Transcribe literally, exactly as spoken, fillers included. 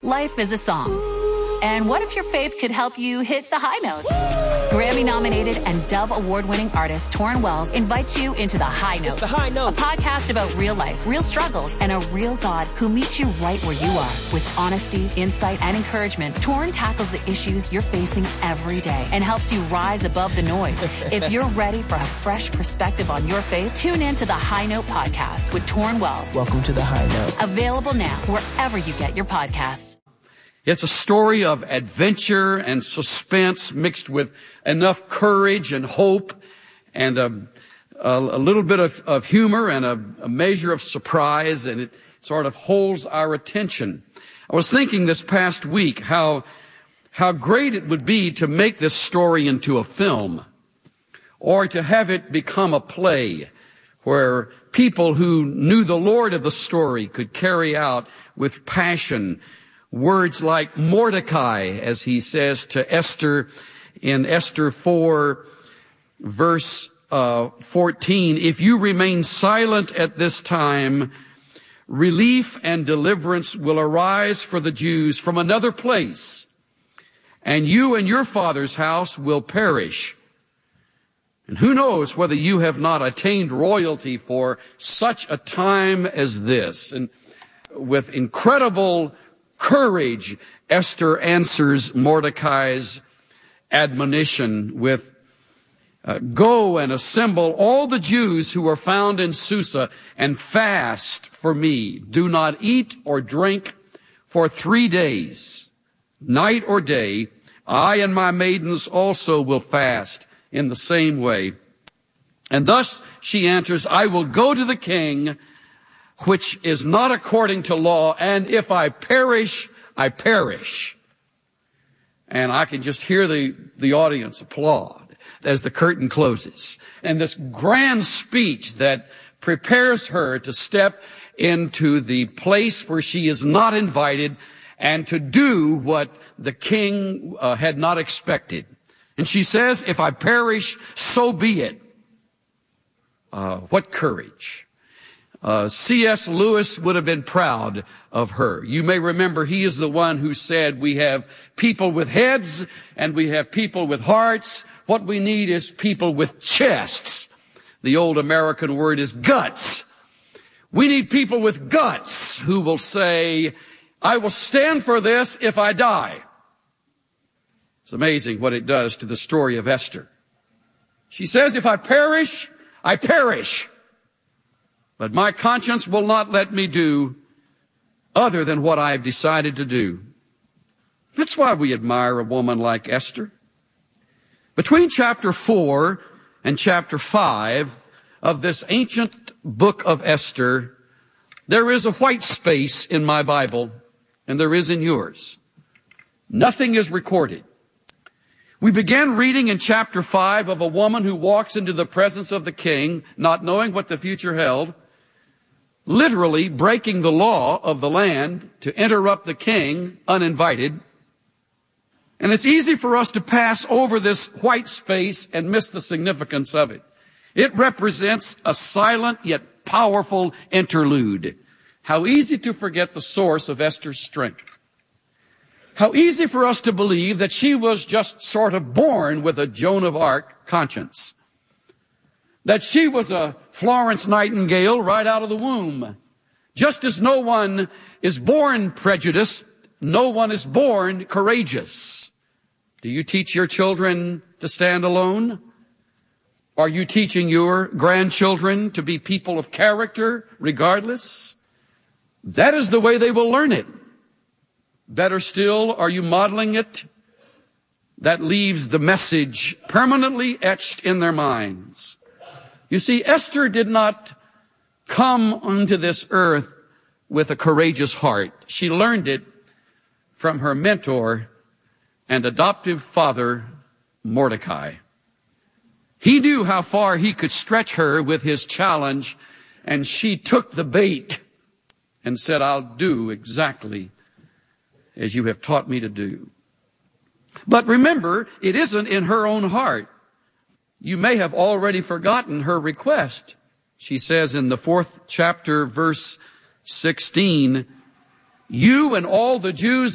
Life is a song. And what if your faith could help you hit the high notes? Grammy-nominated and Dove Award-winning artist Torrin Wells invites you into The High Note. It's The High Note. A podcast about real life, real struggles, and a real God who meets you right where you are. With honesty, insight, and encouragement, Torrin tackles the issues you're facing every day and helps you rise above the noise. If you're ready for a fresh perspective on your faith, tune in to The High Note podcast with Torrin Wells. Welcome to The High Note. Available now wherever you get your podcasts. It's a story of adventure and suspense mixed with enough courage and hope and a, a, a little bit of, of humor and a, a measure of surprise, and it sort of holds our attention. I was thinking this past week how, how great it would be to make this story into a film or to have it become a play where people who knew the Lord of the story could carry out with passion words like Mordecai, as he says to Esther in Esther four, verse uh, fourteen, if you remain silent at this time, relief and deliverance will arise for the Jews from another place, and you and your father's house will perish. And who knows whether you have not attained royalty for such a time as this. And with incredible courage, Esther answers Mordecai's admonition with, uh, go and assemble all the Jews who are found in Susa and fast for me. Do not eat or drink for three days, night or day. I and my maidens also will fast in the same way. And thus she answers, I will go to the king, which is not according to law, and if I perish, I perish. And I can just hear the, the audience applaud as the curtain closes. And this grand speech that prepares her to step into the place where she is not invited and to do what the king uh, had not expected. And she says, if I perish, so be it. Uh, what courage. Uh, C S Lewis would have been proud of her. You may remember he is the one who said we have people with heads and we have people with hearts. What we need is people with chests. The old American word is guts. We need people with guts who will say, I will stand for this if I die. It's amazing what it does to the story of Esther. She says, if I perish, I perish. But my conscience will not let me do other than what I have decided to do. That's why we admire a woman like Esther. Between chapter four and chapter five of this ancient book of Esther, there is a white space in my Bible, and there is in yours. Nothing is recorded. We began reading in chapter five of a woman who walks into the presence of the king, not knowing what the future held, literally breaking the law of the land to interrupt the king uninvited. And it's easy for us to pass over this white space and miss the significance of it. It represents a silent yet powerful interlude. How easy to forget the source of Esther's strength. How easy for us to believe that she was just sort of born with a Joan of Arc conscience. That she was a Florence Nightingale right out of the womb. Just as no one is born prejudiced, no one is born courageous. Do you teach your children to stand alone? Are you teaching your grandchildren to be people of character regardless? That is the way they will learn it. Better still, are you modeling it? That leaves the message permanently etched in their minds. You see, Esther did not come onto this earth with a courageous heart. She learned it from her mentor and adoptive father, Mordecai. He knew how far he could stretch her with his challenge, and she took the bait and said, I'll do exactly as you have taught me to do. But remember, it isn't in her own heart. You may have already forgotten her request. She says in the fourth chapter, verse sixteen, you and all the Jews